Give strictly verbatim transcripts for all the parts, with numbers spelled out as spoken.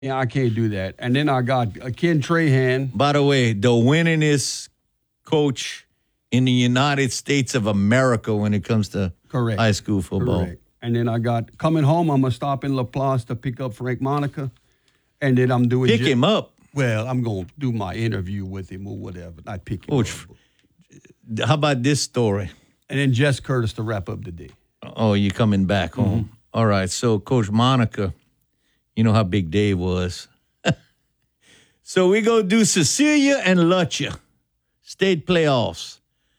Yeah, I can't do that. And then I got uh, Ken Trahan. By the way, the winningest coach in the United States of America when it comes to Correct. high school football. Correct. And then I got coming home. I'm gonna stop in Laplace to pick up Frank Monica, and then I'm doing pick him up. Well, I'm gonna do my interview with him or whatever. Not pick him Coach, up. How about this story? And then Jess Curtis to wrap up the day. Oh, you coming back home? Mm-hmm. All right. So Coach Monica, you know how big Dave was. So we go do Cecilia and Lucha state playoffs.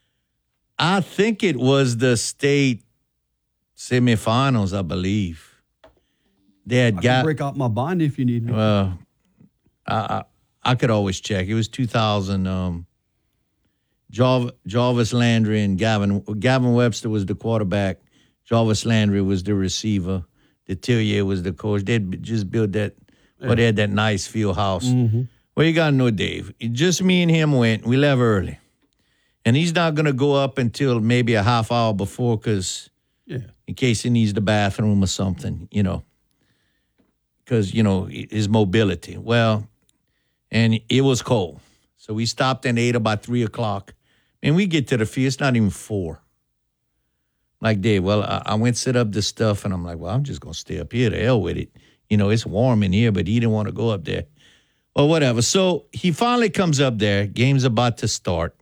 I think it was the state semifinals, I believe. They had I got can break out my bond if you need me. Well, I, I I could always check. It was two thousand. Um, Jarv, Jarvis Landry and Gavin Gavin Webster was the quarterback. Jarvis Landry was the receiver. Detillier was the coach. They'd just built that. Yeah. Well, they had that nice field house. Mm-hmm. Well, you got to know Dave. Just me and him went. We left early. And he's not going to go up until maybe a half hour before because yeah. in case he needs the bathroom or something, you know, because, you know, his mobility. Well, and it was cold. So we stopped and ate about three o'clock. And we get to the field. It's not even four. Like, Dave, well, I, I went set up this stuff, and I'm like, well, I'm just going to stay up here. To hell with it. You know, it's warm in here, but he didn't want to go up there. Well, whatever. So he finally comes up there. Game's about to start.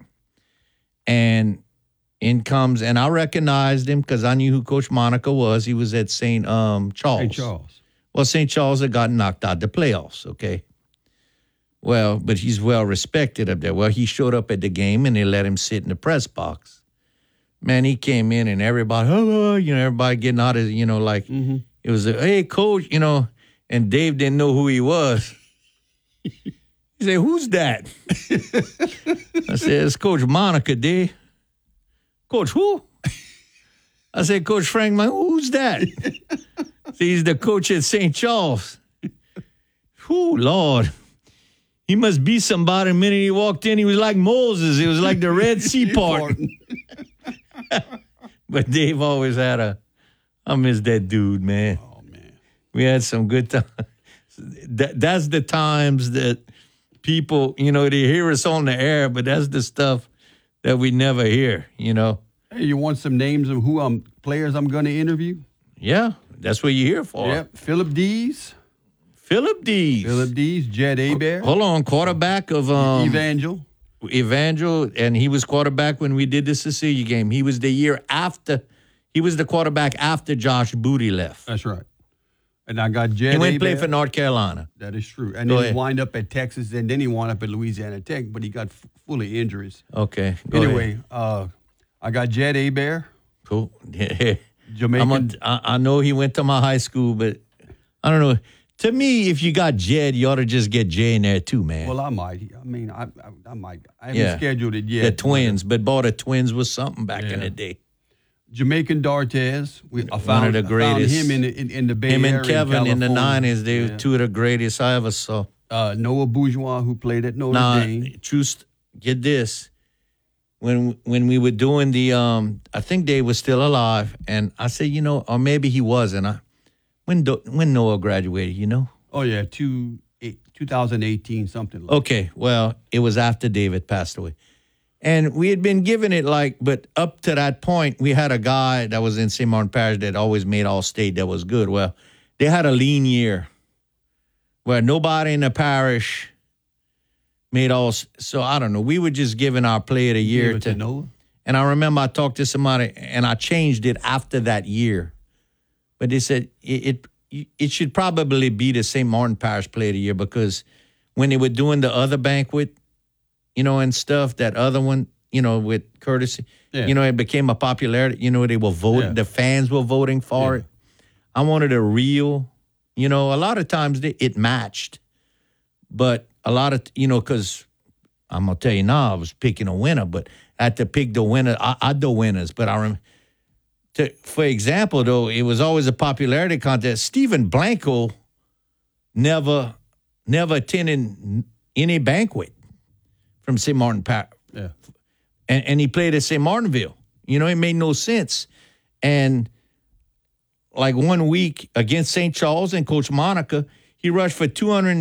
And in comes, and I recognized him because I knew who Coach Monica was. He was at Saint Um, Charles. Saint Charles. Well, Saint Charles had gotten knocked out the playoffs, okay? Well, but he's well respected up there. Well, he showed up at the game, and they let him sit in the press box. Man, he came in, and everybody, oh, you know, everybody getting out of, you know, like, mm-hmm. It was, a, hey, Coach, you know, and Dave didn't know who he was. He said, who's that? I said, it's Coach Monica, Dave. Coach who? I said, Coach Frank, man, who's that? He's the coach at Saint Charles. Whew, Lord. He must be somebody. The minute he walked in, he was like Moses. It was like the Red Sea part. But Dave always had a, I miss that dude, man. Oh, man. We had some good times. That, that's the times that people, you know, they hear us on the air, but that's the stuff that we never hear, you know. Hey, you want some names of who I'm players I'm going to interview? Yeah, that's what you're here for. Yep, Philip Dees. Philip Dees. Philip Dees, Jed Hebert. Hold on, quarterback of um, Evangel. Evangel, and he was quarterback when we did the Cecilia game. He was the year after. He was the quarterback after Josh Booty left. That's right. And I got Jed He went Hebert. play for North Carolina. That is true. And Go then ahead. he wind up at Texas, and then he wound up at Louisiana Tech, but he got f- full of injuries. Okay. Go anyway, ahead. uh, I got Jed Hebert. Cool. Jamaican. I'm a, I, I know he went to my high school, but I don't know. To me, if you got Jed, you ought to just get Jay in there too, man. Well, I might. I mean, I, I, I might. I haven't Yeah. scheduled it yet. The twins, but boy, the twins was something back in Yeah. the day. Jamaican Dartez. We, I One found, of the I found greatest. him in, in, in the Bay Him Area and Kevin in, the California. nineties, they were Yeah. two of the greatest I ever saw. Uh, Noah Bourgeois, who played at Notre Now, Dame. truth, get this. When when we were doing the, um, I think Dave was still alive, and I said, you know, or maybe he wasn't. I, when Do, when Noah graduated, you know? Oh, yeah, two, eight, twenty eighteen, something like that. Okay, well, it was after David passed away. And we had been given it like, but up to that point, we had a guy that was in Saint Martin Parish that always made all state that was good. Well, they had a lean year where nobody in the parish made all. So I don't know. We were just giving our player the year Give it to, to Noah. And I remember I talked to somebody and I changed it after that year. But they said it it, it should probably be the Saint Martin Parish player of the year because when they were doing the other banquet, you know, and stuff, that other one, you know, with courtesy, Yeah. you know, it became a popularity. You know, they were voting, Yeah. the fans were voting for Yeah. it. I wanted a real, you know, a lot of times they, it matched. But a lot of, you know, because I'm going to tell you now, I was picking a winner, but I had to pick the winner. I, I the winners, but I remember. To, for example, though, it was always a popularity contest. Stephen Blanco never, never attended any banquet from Saint Martin Parish. Yeah. And, and he played at Saint Martinville. You know, it made no sense. And like one week against Saint Charles and Coach Monica, He rushed for two hundred